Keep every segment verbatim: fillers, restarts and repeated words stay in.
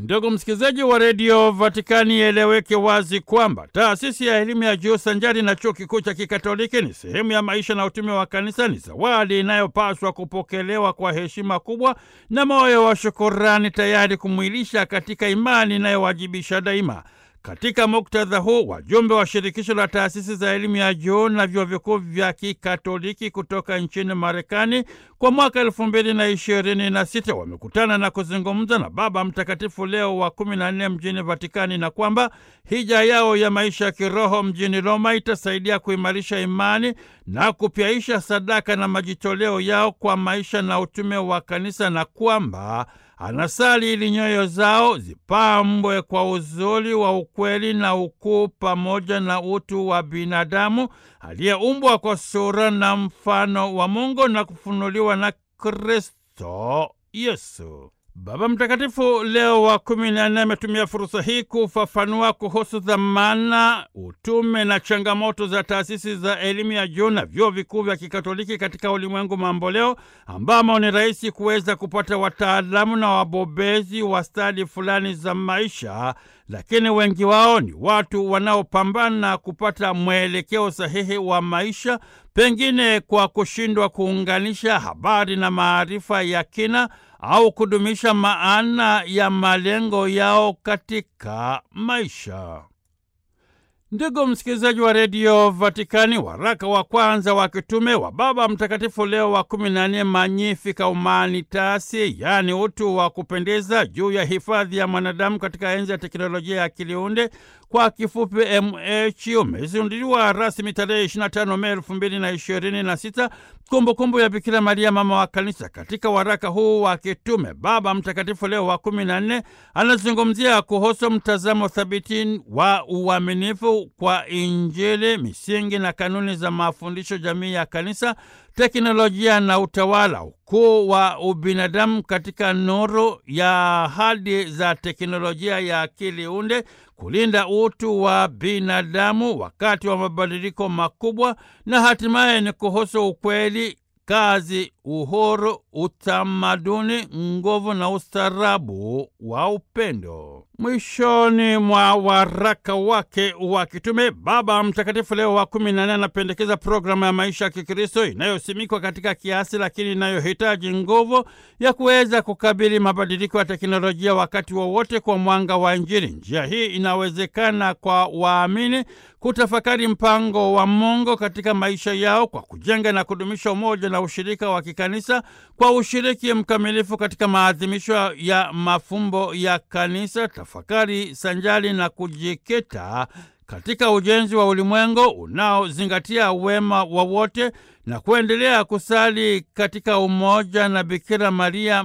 Ndugu msikilizaji wa redio Vatikani, ieleweke wazi kwamba taasisi ya elimu ya juu sanjari na chuo kikuu cha Kikatoliki ni sehemu ya maisha na utume wa kanisa. Ni zawadi inayopaswa kupokelewa kwa heshima kubwa na moyo wa shukurani, tayari kumwilisha katika imani inayowajibisha daima. Katika muktadha huu, wajumbe wa shirikisho la taasisi za elimu ya juu na vyuo vikuu vya Kikatoliki kutoka nchini Marekani kwa mwaka elfu mbili na ishirini na sita wamekutana na kuzungumza na Baba Mtakatifu Leo wa kumi na nne mjini Vatikani, na kwamba hija yao ya maisha ya kiroho mjini Roma itasaidia kuimarisha imani na kupyaisha sadaka na majitoleo yao kwa maisha na utume wa kanisa, na kwamba anasali ili nyoyo zao zipambwe kwa uzuri wa ukweli na ukuu pamoja na utu wa binadamu aliyeumbwa kwa sura na mfano wa Mungu na kufunuliwa na Kristo Yesu. Baba Mtakatifu Leo wa kumi na nne ametumia fursa hii kufafanua kuhusu dhamana, utume na changamoto za taasisi za elimu ya juu na vyuo vikuu vya Kikatoliki katika ulimwengu mamboleo, ambamo ni rahisi kuweza kupata wataalamu na wabobezi wa stadi fulani za maisha, lakini wengi wao ni watu wanaopambana kupata mwelekeo sahihi wa maisha, pengine kwa kushindwa kuunganisha habari na maarifa ya kina au kudumisha maana ya malengo yao katika maisha. Ndugu msikilizaji wa redio Vatikani, waraka wa kwanza wa kitume wa Baba Mtakatifu Leo wa kumi na nne, Magnificat Humanitatis, yaani utu wa kupendeza, juu ya hifadhi ya mwanadamu katika enzi ya teknolojia ya akili unde, kwa kifupi M H, umezinduliwa rasmi tarehe ishirini na tano Mei elfu mbili na ishirini na sita, kumbukumbu ya Bikira Maria mama wa kanisa. Katika waraka huu wa kitume, Baba Mtakatifu Leo wa kumi na nne anazungumzia kuhusu mtazamo thabiti wa uaminifu kwa Injili, misingi na kanuni za mafundisho jamii ya kanisa, teknolojia na utawala, ukuu wa ubinadamu katika nuru ya ahadi za teknolojia ya akili unde, kulinda utu wa binadamu wakati wa mabadiliko makubwa, na hatimaye ni kuhusu ukweli, kazi, uhuru, utamaduni, nguvu na ustaarabu wa upendo. Mwishoni mwa waraka wake wa kitume, Baba Mtakatifu Leo wa kumi na nne anapendekeza programu ya maisha ya Kikristo inayosimikwa katika kiasi, lakini inayohitaji nguvu ya kuweza kukabili mabadiliko ya teknolojia wakati wowote wa kwa mwanga wa Injili. Njia hii inawezekana kwa waamini kutafakari mpango wa Mungu katika maisha yao kwa kujenga na kudumisha umoja na ushirika wa kikanisa, kwa ushiriki mkamilifu katika maadhimisho ya mafumbo ya kanisa, tafakari sanjali na kujikita katika ujenzi wa ulimwengu unaozingatia wema wa wote, na kuendelea kusali katika umoja na Bikira Maria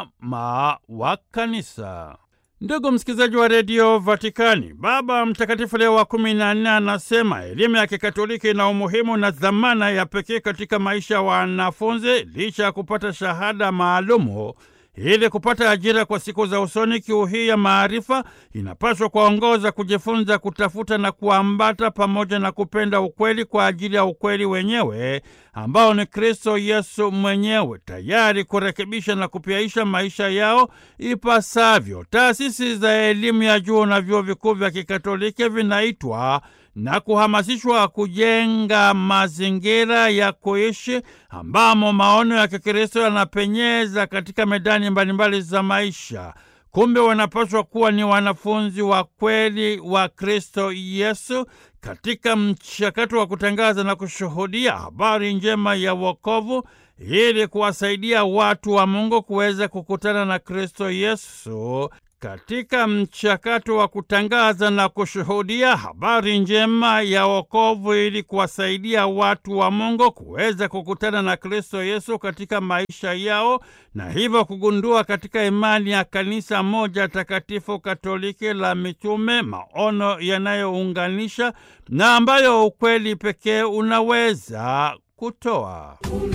mama wa kanisa. Ndugu msikilizaji wa redio Vatikani, Baba Mtakatifu Leo wa kumi na nne anasema elimu ya Kikatoliki ina umuhimu na dhamana ya pekee katika maisha ya wanafunzi. Licha ya kupata shahada maalumu ili kupata ajira kwa siku za usoni, kiu hii ya maarifa inapaswa kuongoza kujifunza, kutafuta na kuambata, pamoja na kupenda ukweli kwa ajili ya ukweli wenyewe ambao ni Kristo Yesu mwenyewe, tayari kurekebisha na kupyaisha maisha yao ipasavyo. Taasisi za elimu ya juu na vyuo vikuu vya Kikatoliki vinaitwa na kuhamasishwa kujenga mazingira ya kuishi ambamo maono ya Kikristo yanapenyeza katika medani mbalimbali za maisha. Kumbe wanapaswa kuwa ni wanafunzi wa kweli wa Kristo Yesu katika mchakato wa kutangaza na kushuhudia habari njema ya wokovu, ili kuwasaidia watu wa Mungu kuweza kukutana na Kristo Yesu katika mchakato wa kutangaza na kushuhudia habari njema ya wokovu, ili kuwasaidia watu wa Mungu kuweza kukutana na Kristo Yesu katika maisha yao, na hivyo kugundua katika imani ya kanisa moja takatifu Katoliki la mitume maono yanayounganisha na ambayo ukweli pekee unaweza kutoa.